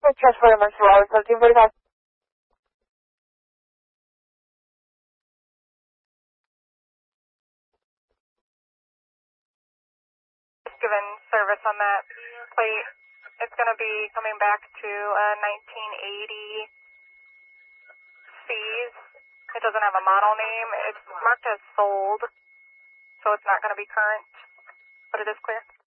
quick transfer to Mercer Road, 1345. Given service on that plate, it's going to be coming back to 1980 C's. It doesn't have a model name. It's marked as sold, so it's not going to be current, but it is clear.